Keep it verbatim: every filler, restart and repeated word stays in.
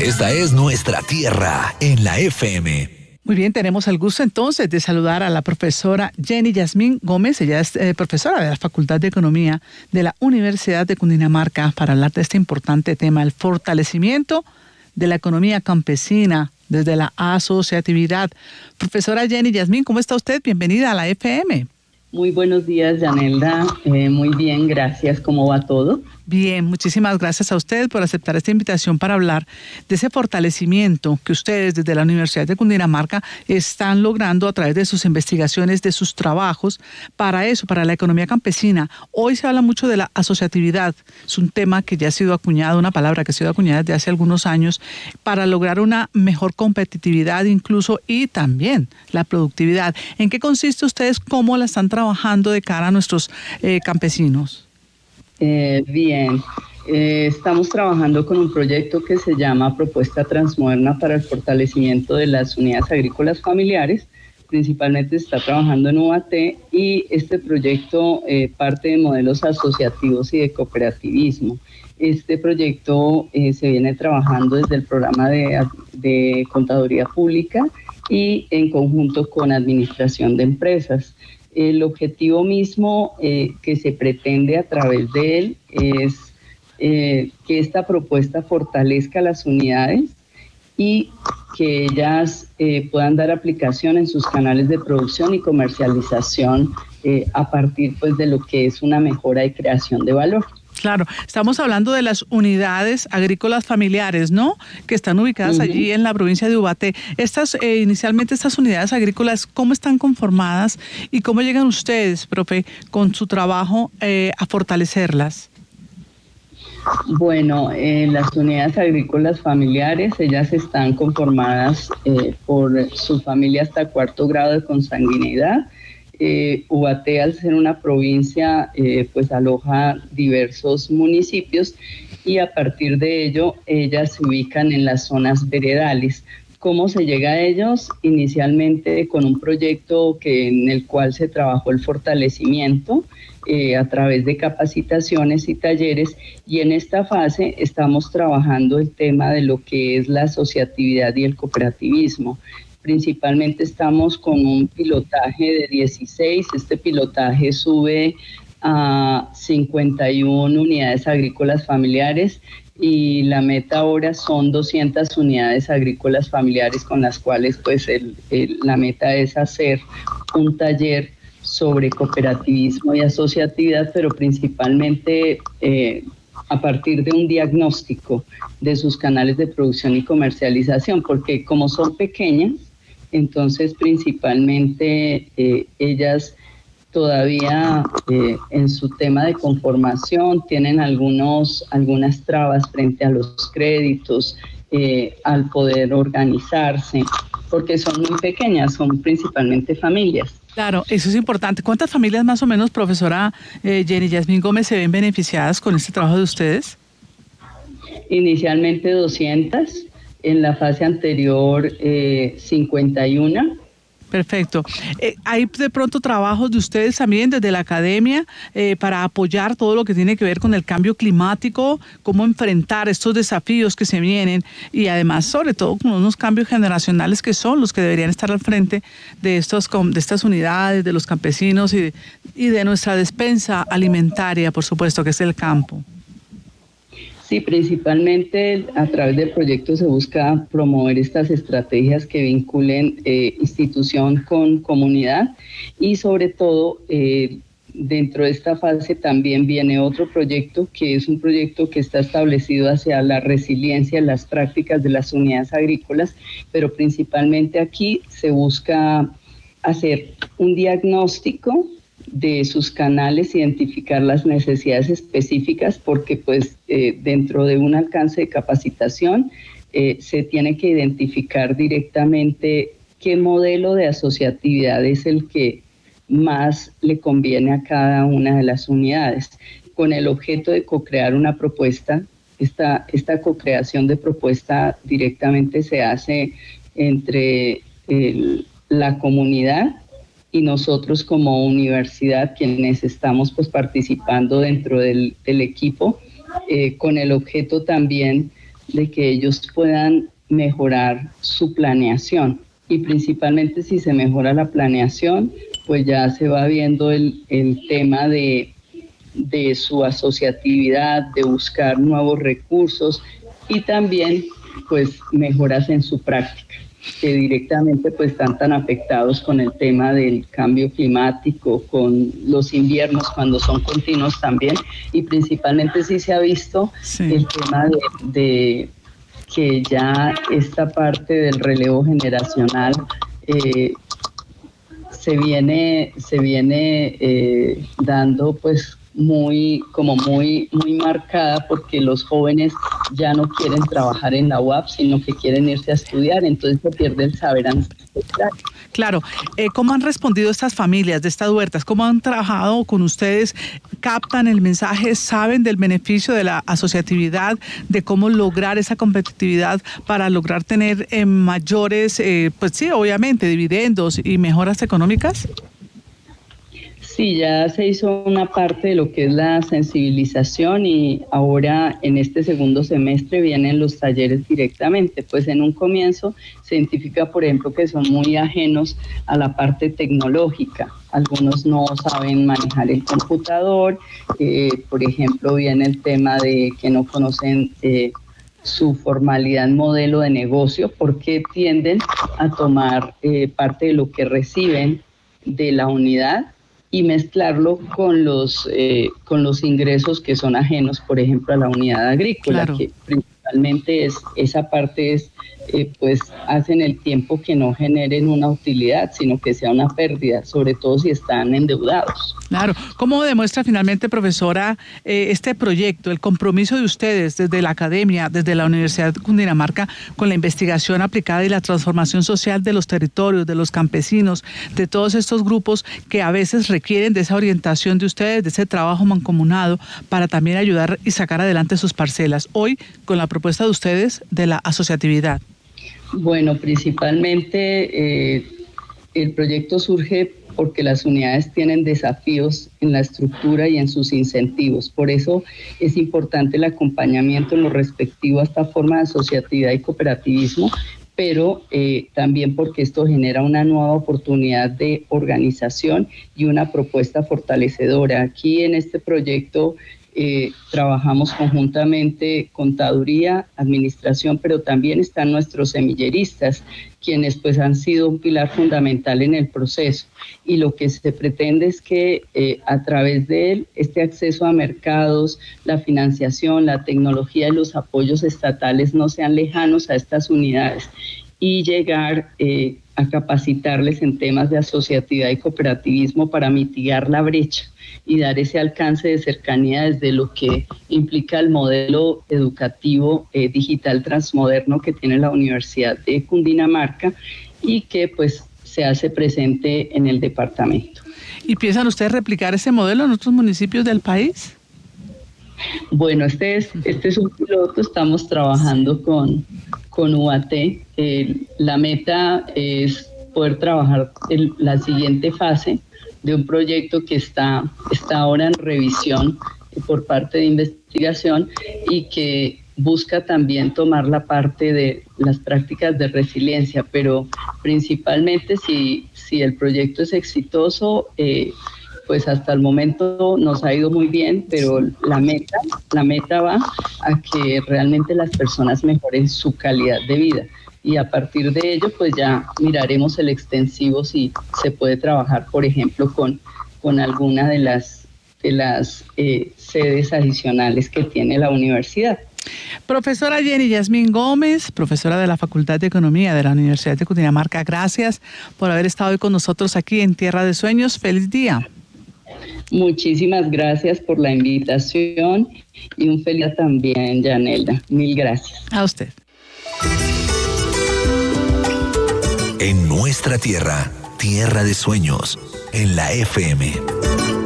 Esta es nuestra tierra en la F M. Muy bien, tenemos el gusto entonces de saludar a la profesora Jenny Yasmín Gómez. Ella es eh, profesora de la Facultad de Economía de la Universidad de Cundinamarca para hablar de este importante tema, el fortalecimiento de la economía campesina desde la asociatividad. Profesora Jenny Yasmín, ¿cómo está usted? Bienvenida a la F M. Muy buenos días, Yanelda. Eh, muy bien, gracias. ¿Cómo va todo? Bien, muchísimas gracias a usted por aceptar esta invitación para hablar de ese fortalecimiento que ustedes desde la Universidad de Cundinamarca están logrando a través de sus investigaciones, de sus trabajos, para eso, para la economía campesina. Hoy se habla mucho de la asociatividad. Es un tema que ya ha sido acuñado, una palabra que ha sido acuñada desde hace algunos años, para lograr una mejor competitividad incluso y también la productividad. ¿En qué consiste ustedes? ¿Cómo la están trabajando de cara a nuestros eh, campesinos? Eh, bien, eh, estamos trabajando con un proyecto que se llama Propuesta Transmoderna para el Fortalecimiento de las Unidades Agrícolas Familiares. Principalmente se está trabajando en U A T y este proyecto eh, parte de modelos asociativos y de cooperativismo. Este proyecto eh, se viene trabajando desde el programa de, de Contaduría Pública y en conjunto con Administración de Empresas. El objetivo mismo eh, que se pretende a través de él es eh, que esta propuesta fortalezca las unidades y que ellas eh, puedan dar aplicación en sus canales de producción y comercialización eh, a partir pues, de lo que es una mejora y creación de valor. Claro, estamos hablando de las unidades agrícolas familiares, ¿no? Que están ubicadas uh-huh. allí en la provincia de Ubaté. Estas, eh, inicialmente estas unidades agrícolas, ¿cómo están conformadas y cómo llegan ustedes, profe, con su trabajo eh, a fortalecerlas? Bueno, eh, las unidades agrícolas familiares, ellas están conformadas eh, por su familia hasta cuarto grado de consanguinidad. Eh, Ubaté, al ser una provincia, eh, pues aloja diversos municipios y a partir de ello ellas se ubican en las zonas veredales. ¿Cómo se llega a ellos? Inicialmente con un proyecto que, en el cual se trabajó el fortalecimiento eh, a través de capacitaciones y talleres, y en esta fase estamos trabajando el tema de lo que es la asociatividad y el cooperativismo. Principalmente estamos con un pilotaje de dieciséis, este pilotaje sube a cincuenta y una unidades agrícolas familiares y la meta ahora son doscientas unidades agrícolas familiares con las cuales pues el, el, la meta es hacer un taller sobre cooperativismo y asociatividad, pero principalmente eh, a partir de un diagnóstico de sus canales de producción y comercialización, porque como son pequeñas, entonces principalmente eh, ellas todavía eh, en su tema de conformación tienen algunos, algunas trabas frente a los créditos, eh, al poder organizarse, porque son muy pequeñas, son principalmente familias. Claro, eso es importante. ¿Cuántas familias más o menos, profesora eh, Jenny Yasmín Gómez, se ven beneficiadas con este trabajo de ustedes? Inicialmente doscientas. En la fase anterior, eh, cincuenta y uno. Perfecto. Eh, ¿Hay de pronto trabajos de ustedes también desde la academia eh, para apoyar todo lo que tiene que ver con el cambio climático, cómo enfrentar estos desafíos que se vienen y además, sobre todo, con unos cambios generacionales que son los que deberían estar al frente de, estos, de estas unidades, de los campesinos y de, y de nuestra despensa alimentaria, por supuesto, que es el campo? Sí, principalmente a través del proyecto se busca promover estas estrategias que vinculen eh, institución con comunidad y sobre todo eh, dentro de esta fase también viene otro proyecto que es un proyecto que está establecido hacia la resiliencia en las prácticas de las unidades agrícolas, pero principalmente aquí se busca hacer un diagnóstico de sus canales, identificar las necesidades específicas, porque pues eh, dentro de un alcance de capacitación eh, se tiene que identificar directamente qué modelo de asociatividad es el que más le conviene a cada una de las unidades, con el objeto de co-crear una propuesta. Esta, esta co-creación de propuesta directamente se hace entre el, la comunidad y nosotros como universidad, quienes estamos pues participando dentro del, del equipo, eh, con el objeto también de que ellos puedan mejorar su planeación. Y principalmente si se mejora la planeación, pues ya se va viendo el, el tema de, de su asociatividad, de buscar nuevos recursos y también pues mejoras en su práctica, que directamente pues están tan afectados con el tema del cambio climático, con los inviernos cuando son continuos también, y principalmente sí se ha visto sí. el tema de, de que ya esta parte del relevo generacional eh, se viene, se viene eh, dando pues muy, como muy, muy marcada, porque los jóvenes ya no quieren trabajar en la U A P, sino que quieren irse a estudiar, entonces se pierde el saber ancestral. Claro, eh, ¿cómo han respondido estas familias de estas huertas? ¿Cómo han trabajado con ustedes? ¿Captan el mensaje? ¿Saben del beneficio de la asociatividad, de cómo lograr esa competitividad para lograr tener eh, mayores, eh, pues sí, obviamente, dividendos y mejoras económicas? Sí, ya se hizo una parte de lo que es la sensibilización y ahora en este segundo semestre vienen los talleres directamente. Pues en un comienzo se identifica, por ejemplo, que son muy ajenos a la parte tecnológica. Algunos no saben manejar el computador, eh, por ejemplo, viene el tema de que no conocen eh, su formalidad en modelo de negocio, porque tienden a tomar eh, parte de lo que reciben de la unidad y mezclarlo con los eh, con los ingresos que son ajenos, por ejemplo, a la unidad agrícola, claro. que principalmente es esa parte es eh, pues hacen el tiempo que no generen una utilidad, sino que sea una pérdida, sobre todo si están endeudados. Claro. ¿Cómo demuestra finalmente, profesora, eh, este proyecto, el compromiso de ustedes desde la academia, desde la Universidad de Cundinamarca, con la investigación aplicada y la transformación social de los territorios, de los campesinos, de todos estos grupos que a veces requieren de esa orientación de ustedes, de ese trabajo mancomunado para también ayudar y sacar adelante sus parcelas? Hoy, con la propuesta de ustedes de la asociatividad. Bueno, principalmente eh, el proyecto surge porque las unidades tienen desafíos en la estructura y en sus incentivos. Por eso es importante el acompañamiento en lo respectivo a esta forma de asociatividad y cooperativismo, pero eh, también porque esto genera una nueva oportunidad de organización y una propuesta fortalecedora. Aquí en este proyecto Eh, trabajamos conjuntamente contaduría, administración, pero también están nuestros semilleristas, quienes pues han sido un pilar fundamental en el proceso. Y lo que se pretende es que eh, a través de él, este acceso a mercados, la financiación, la tecnología y los apoyos estatales no sean lejanos a estas unidades y llegar eh, a capacitarles en temas de asociatividad y cooperativismo para mitigar la brecha y dar ese alcance de cercanía desde lo que implica el modelo educativo eh, digital transmoderno que tiene la Universidad de Cundinamarca y que pues se hace presente en el departamento. ¿Y piensan ustedes replicar ese modelo en otros municipios del país? Bueno, este es, este es un piloto, estamos trabajando con, con U A T. Eh, la meta es poder trabajar en la siguiente fase de un proyecto que está, está ahora en revisión por parte de investigación y que busca también tomar la parte de las prácticas de resiliencia, pero principalmente si, si el proyecto es exitoso, eh, pues hasta el momento nos ha ido muy bien, pero la meta, la meta va a que realmente las personas mejoren su calidad de vida. Y a partir de ello, pues ya miraremos el extensivo si se puede trabajar, por ejemplo, con, con alguna de las, de las eh, sedes adicionales que tiene la universidad. Profesora Jenny Yasmín Gómez, profesora de la Facultad de Economía de la Universidad de Cundinamarca, gracias por haber estado hoy con nosotros aquí en Tierra de Sueños. ¡Feliz día! Muchísimas gracias por la invitación y un feliz día también, Yanelda. Mil gracias. A usted. En nuestra tierra, Tierra de Sueños, en la F M.